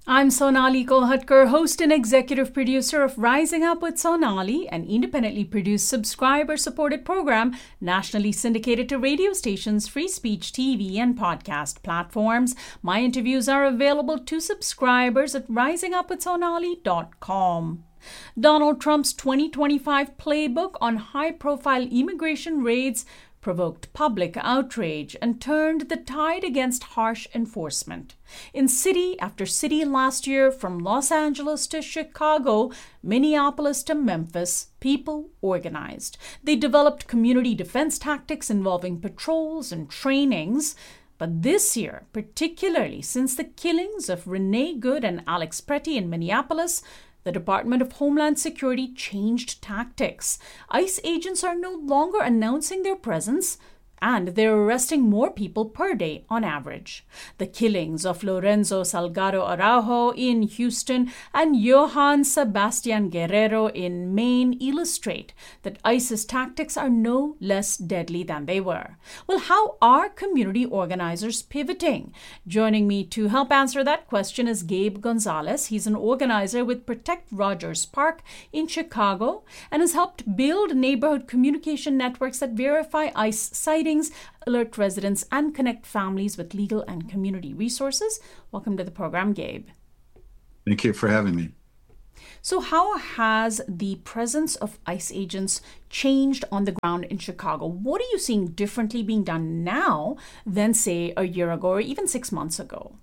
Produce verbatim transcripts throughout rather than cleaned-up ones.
I'm Sonali Kolhatkar, host and executive producer of Rising Up with Sonali, an independently produced subscriber-supported program nationally syndicated to radio stations, free speech T V, and podcast platforms. My interviews are available to subscribers at rising up with sonali dot com. Donald Trump's twenty twenty-five playbook on high-profile immigration raids provoked public outrage and turned the tide against harsh enforcement. In city after city last year, from Los Angeles to Chicago, Minneapolis to Memphis, people organized. They developed community defense tactics involving patrols and trainings. But this year, particularly since the killings of Renee Good and Alex Pretty in Minneapolis, the Department of Homeland Security changed tactics. ICE agents are no longer announcing their presence, and they're arresting more people per day on average. The killings of Lorenzo Salgado Araujo in Houston and Johann Sebastian Guerrero in Maine illustrate that ICE's tactics are no less deadly than they were. Well, how are community organizers pivoting? Joining me to help answer that question is Gabe Gonzalez. He's an organizer with Protect Rogers Park in Chicago and has helped build neighborhood communication networks that verify ICE sightings, alert residents, and connect families with legal and community resources. Welcome to the program, Gabe. Thank you for having me. So how has the presence of ICE agents changed on the ground in Chicago? What are you seeing differently being done now than, say, a year ago or even six months ago?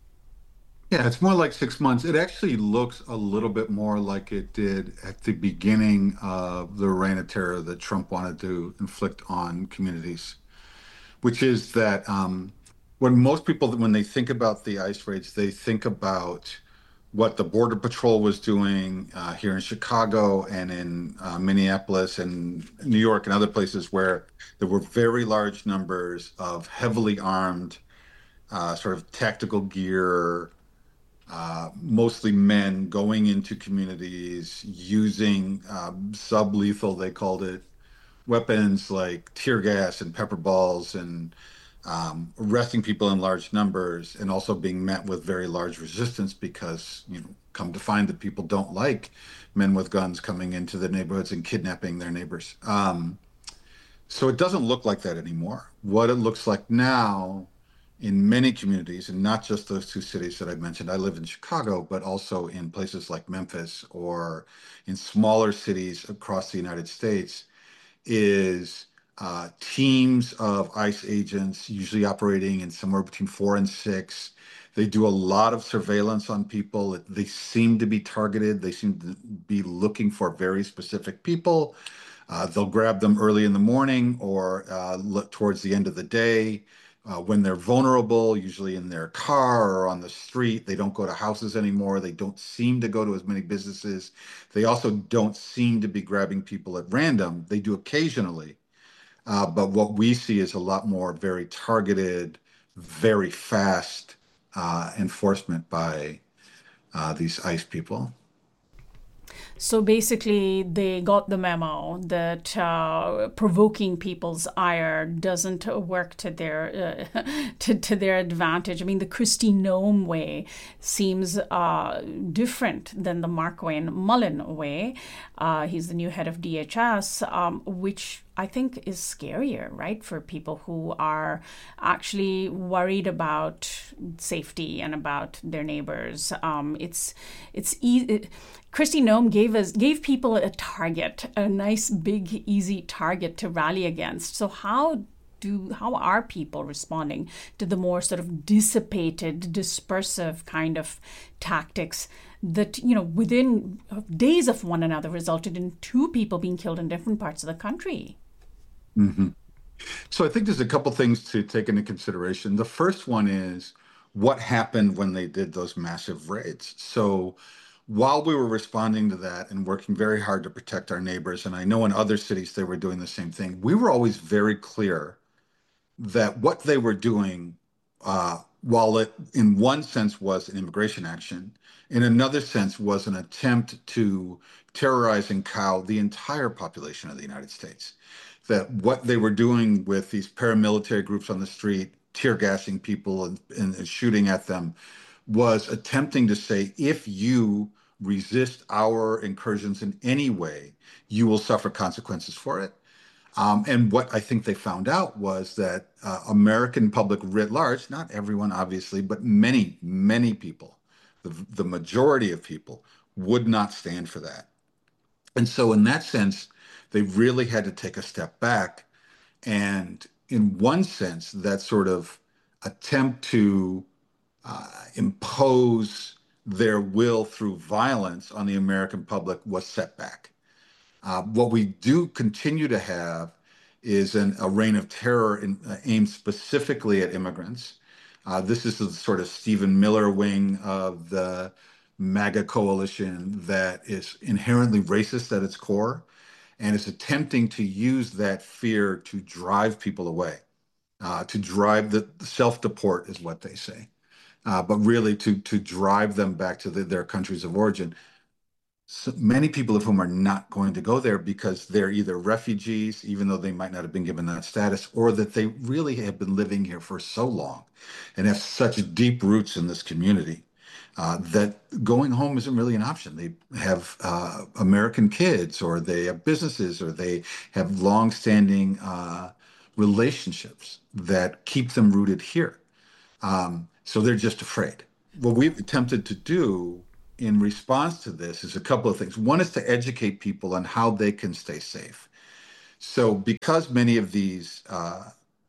Yeah, it's more like six months. It actually looks a little bit more like it did at the beginning of the reign of terror that Trump wanted to inflict on communities, which is that um, when most people, when they think about the ICE raids, they think about what the Border Patrol was doing uh, here in Chicago and in uh, Minneapolis and New York and other places where there were very large numbers of heavily armed, uh, sort of tactical gear, uh, mostly men going into communities using um, sub-lethal, they called it, weapons like tear gas and pepper balls and um, arresting people in large numbers, and also being met with very large resistance because, you know, come to find that people don't like men with guns coming into the neighborhoods and kidnapping their neighbors. Um, so it doesn't look like that anymore. What it looks like now in many communities, and not just those two cities that I mentioned. I live in Chicago, but also in places like Memphis or in smaller cities across the United States, is uh, teams of ICE agents, usually operating in somewhere between four and six. They do a lot of surveillance on people. They seem to be targeted. They seem to be looking for very specific people. Uh, they'll grab them early in the morning or uh, look towards the end of the day. Uh, when they're vulnerable, usually in their car or on the street. They don't go to houses anymore. They don't seem to go to as many businesses. They also don't seem to be grabbing people at random. They do occasionally. Uh, but what we see is a lot more very targeted, very fast uh, enforcement by uh, these ICE people. So basically, they got the memo that uh, provoking people's ire doesn't work to their uh, to, to their advantage. I mean, the Kristi Noem way seems uh, different than the Markwayne Mullin way. Uh, he's the new head of D H S, um, which I think is scarier, right, for people who are actually worried about safety and about their neighbors. Um, it's it's easy. Kristi Noem gave us gave people a target, a nice, big, easy target to rally against. So how do how are people responding to the more sort of dissipated, dispersive kind of tactics that, you know, within days of one another resulted in two people being killed in different parts of the country? Mm-hmm. So I think there's a couple things to take into consideration. The first one is what happened when they did those massive raids. So while we were responding to that and working very hard to protect our neighbors, and I know in other cities they were doing the same thing, we were always very clear that what they were doing, uh, while it in one sense was an immigration action, in another sense was an attempt to terrorize and cow the entire population of the United States. That what they were doing with these paramilitary groups on the street, tear gassing people and, and shooting at them, was attempting to say, if you resist our incursions in any way, you will suffer consequences for it. Um, and what I think they found out was that uh, American public writ large, not everyone obviously, but many, many people, the, the majority of people would not stand for that. And so, in that sense, they really had to take a step back. And in one sense, that sort of attempt to uh, impose their will through violence on the American public was set back. Uh, what we do continue to have is an, a reign of terror in, uh, aimed specifically at immigrants. Uh, this is the sort of Stephen Miller wing of the MAGA coalition that is inherently racist at its core and is attempting to use that fear to drive people away, uh, to drive the self-deport is what they say, uh, but really to to drive them back to the, their countries of origin. So many people of whom are not going to go there because they're either refugees, even though they might not have been given that status, or that they really have been living here for so long and have such deep roots in this community uh, that going home isn't really an option. They have uh, American kids, or they have businesses, or they have long-standing uh, relationships that keep them rooted here. Um, so they're just afraid. What we've attempted to do in response to this is a couple of things. One is to educate people on how they can stay safe. So, because many of these uh,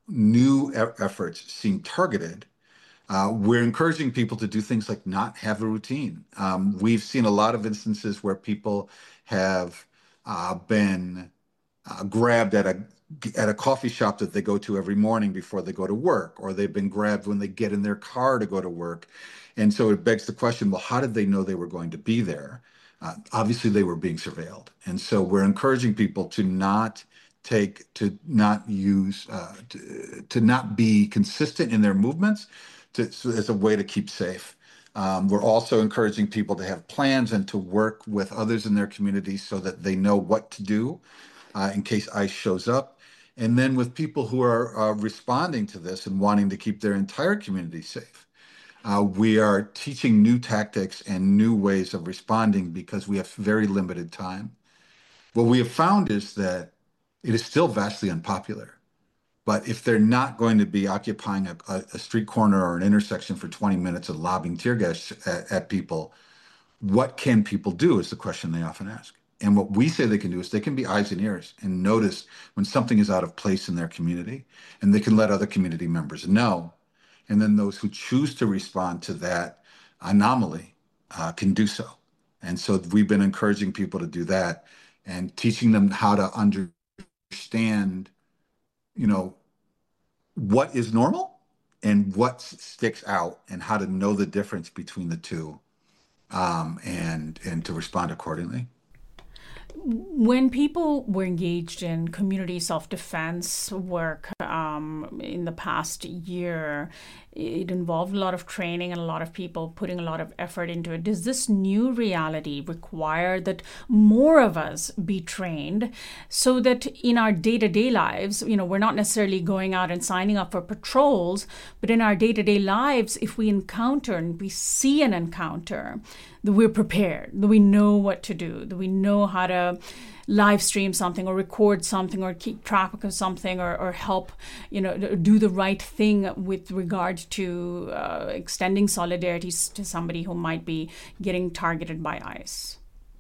new e- efforts seem targeted, uh, we're encouraging people to do things like not have a routine. Um, we've seen a lot of instances where people have uh, been uh, grabbed at a at a coffee shop that they go to every morning before they go to work, or they've been grabbed when they get in their car to go to work. And so it begs the question, well, how did they know they were going to be there? Uh, obviously, they were being surveilled. And so we're encouraging people to not take, to not use, uh, to, to not be consistent in their movements to, so as a way to keep safe. Um, we're also encouraging people to have plans and to work with others in their community so that they know what to do uh, in case ICE shows up. And then with people who are uh, responding to this and wanting to keep their entire community safe, uh, we are teaching new tactics and new ways of responding because we have very limited time. What we have found is that it is still vastly unpopular. But if they're not going to be occupying a, a, a street corner or an intersection for twenty minutes and lobbing tear gas at, at people, what can people do is the question they often ask. And what we say they can do is they can be eyes and ears and notice when something is out of place in their community, and they can let other community members know. And then those who choose to respond to that anomaly uh, can do so. And so we've been encouraging people to do that and teaching them how to understand, you know, what is normal and what sticks out and how to know the difference between the two um, and and to respond accordingly. When people were engaged in community self-defense work um, in the past year, it involved a lot of training and a lot of people putting a lot of effort into it. Does this new reality require that more of us be trained so that in our day-to-day lives, you know, we're not necessarily going out and signing up for patrols, but in our day-to-day lives, if we encounter and we see an encounter, that we're prepared, that we know what to do, that we know how to live stream something or record something or keep track of something or, or help, you know, do the right thing with regard to uh, extending solidarity to somebody who might be getting targeted by ICE?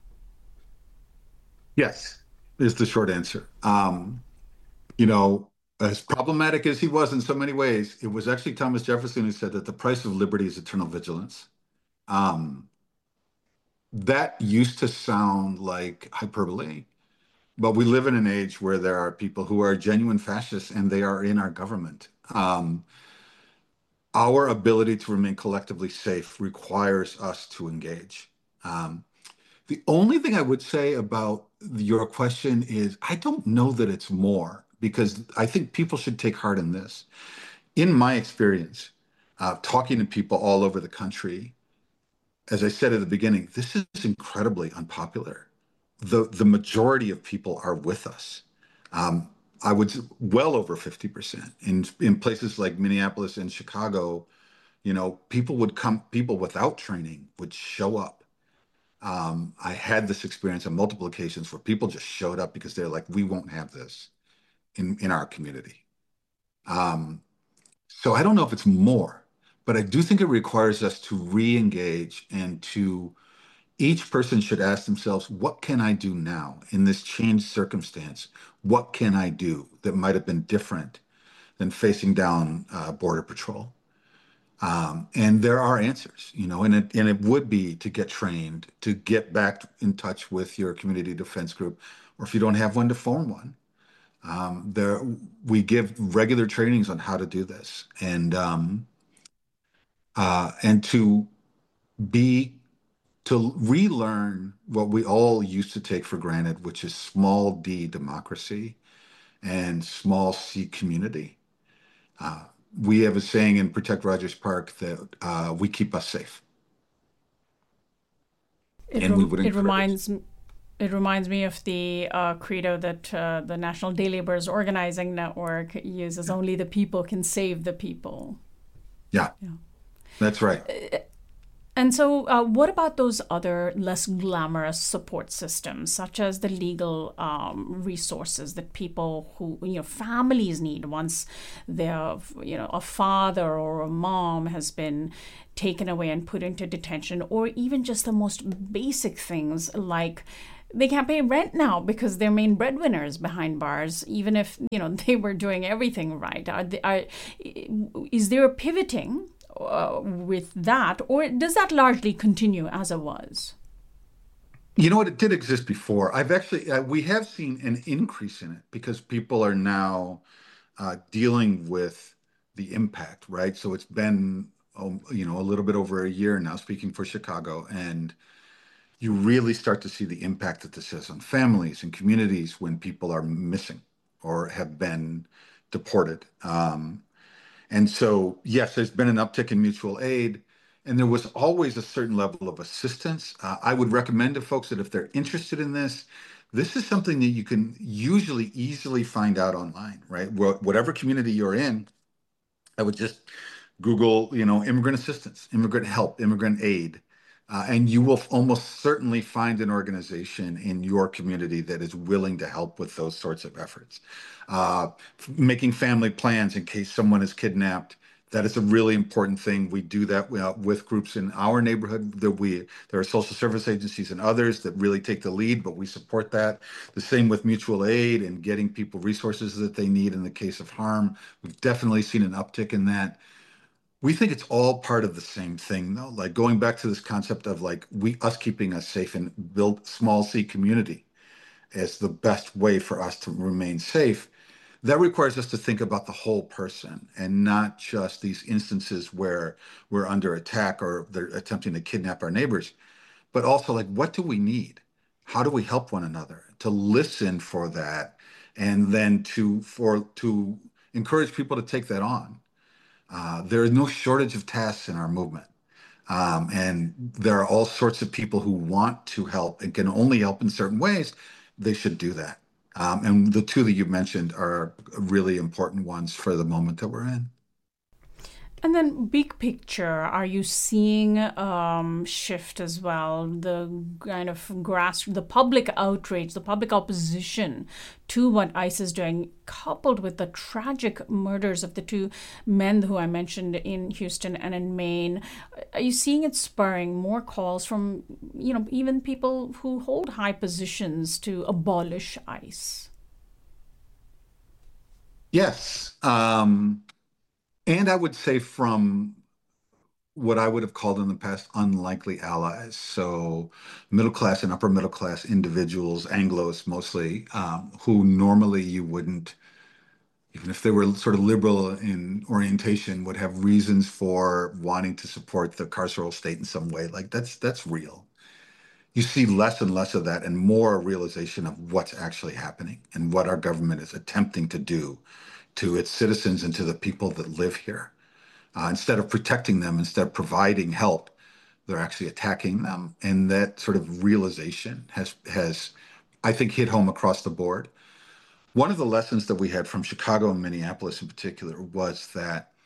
Yes, is the short answer. Um, you know, as problematic as he was in so many ways, it was actually Thomas Jefferson who said that the price of liberty is eternal vigilance. Um, that used to sound like hyperbole, but we live in an age where there are people who are genuine fascists and they are in our government. Um, our ability to remain collectively safe requires us to engage. Um, the only thing I would say about your question is I don't know that it's more because I think people should take heart in this. In my experience, uh, talking to people all over the country, as I said at the beginning, this is incredibly unpopular. The the majority of people are with us. Um, I would well over fifty percent in in places like Minneapolis and Chicago. You know, people would come, people without training would show up. Um, I had this experience on multiple occasions where people just showed up because they're like, we won't have this in in our community. Um, so I don't know if it's more, but I do think it requires us to re-engage and to each person should ask themselves, what can I do now in this changed circumstance? What can I do that might have been different than facing down uh, Border Patrol? Um, and there are answers, you know, and it and it would be to get trained, to get back in touch with your community defense group, or if you don't have one, to form one. Um, there, we give regular trainings on how to do this, and um, uh, and to be to relearn what we all used to take for granted, which is small d democracy and small c community. Uh, we have a saying in Protect Rogers Park that uh, we keep us safe, It and we rem- would it encourage. reminds it reminds me of the uh, credo that uh, the National Day Laborers Organizing Network uses: Yeah, only the people can save the people. yeah, Yeah. that's right. And so, uh, what about those other less glamorous support systems, such as the legal um, resources that people who, you know, families need once their, you know, a father or a mom has been taken away and put into detention, or even just the most basic things like they can't pay rent now because they're main breadwinners behind bars, even if you know they were doing everything right. Are, they, are is there a pivoting uh, with that, or does that largely continue as it was? You know what? It did exist before. I've actually, uh, we have seen an increase in it because people are now uh, dealing with the impact, right? So it's been, um, you know, a little bit over a year now, speaking for Chicago, and you really start to see the impact that this has on families and communities when people are missing or have been deported. Um, and so, yes, there's been an uptick in mutual aid, and there was always a certain level of assistance. Uh, I would recommend to folks that if they're interested in this, this is something that you can usually easily find out online, right? Wh- Whatever community you're in, I would just Google, you know, immigrant assistance, immigrant help, immigrant aid, uh, and you will almost certainly find an organization in your community that is willing to help with those sorts of efforts. Uh, Making family plans in case someone is kidnapped. That is a really important thing. We do that uh, with groups in our neighborhood. That we there are social service agencies and others that really take the lead, but we support that. The same with mutual aid and getting people resources that they need in the case of harm. We've definitely seen an uptick in that. We think it's all part of the same thing, though. Like going back to this concept of like we us keeping us safe and build small C community as the best way for us to remain safe. That requires us to think about the whole person and not just these instances where we're under attack or they're attempting to kidnap our neighbors, but also like what do we need? How do we help one another? To listen for that and then to for to encourage people to take that on. Uh, there is no shortage of tasks in our movement. Um, and there are all sorts of people who want to help and can only help in certain ways. They should do that. Um, and the two that you mentioned are really important ones for the moment that we're in. And then, big picture, are you seeing um, shift as well? The kind of grass, the public outrage, the public opposition to what ICE is doing, coupled with the tragic murders of the two men who I mentioned in Houston and in Maine. Are you seeing it spurring more calls from, you know, even people who hold high positions to abolish ICE? Yes. Um, and I would say from what I would have called in the past unlikely allies. So middle class and upper middle class individuals, Anglos mostly, um, who normally you wouldn't, even if they were sort of liberal in orientation, would have reasons for wanting to support the carceral state in some way. Like that's that's real. You see less and less of that and more realization of what's actually happening and what our government is attempting to do to its citizens and to the people that live here. Uh, instead of protecting them, instead of providing help, they're actually attacking them. And that sort of realization has has, I think, hit home across the board. One of the lessons that we had from Chicago and Minneapolis in particular was that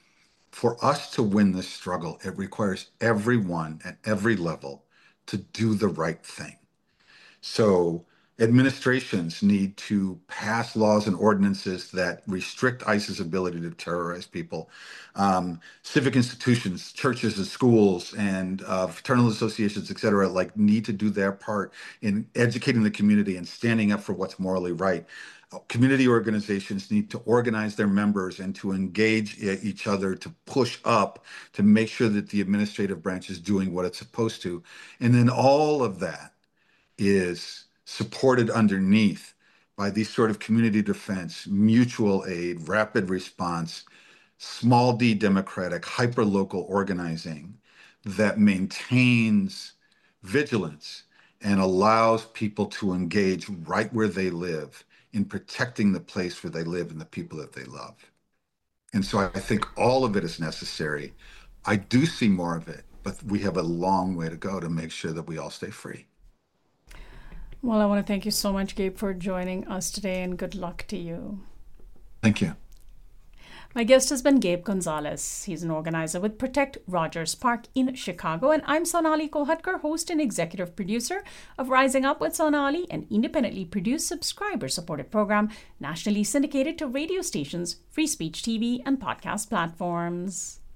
For us to win this struggle, it requires everyone at every level to do the right thing. So administrations need to pass laws and ordinances that restrict ICE's ability to terrorize people. Um, civic institutions, churches and schools and uh, fraternal associations, et cetera, like need to do their part in educating the community and standing up for what's morally right. Community organizations need to organize their members and to engage each other to push up to make sure that the administrative branch is doing what it's supposed to. And then all of that is supported underneath by these sort of community defense, mutual aid, rapid response, small d democratic, hyper-local organizing that maintains vigilance and allows people to engage right where they live in protecting the place where they live and the people that they love. And so I think all of it is necessary. I do see more of it, but we have a long way to go to make sure that we all stay free. Well, I want to thank you so much, Gabe, for joining us today, and good luck to you. Thank you. My guest has been Gabe Gonzalez. He's an organizer with Protect Rogers Park in Chicago. And I'm Sonali Kolhatkar, host and executive producer of Rising Up with Sonali, an independently produced, subscriber-supported program nationally syndicated to radio stations, free speech T V, and podcast platforms.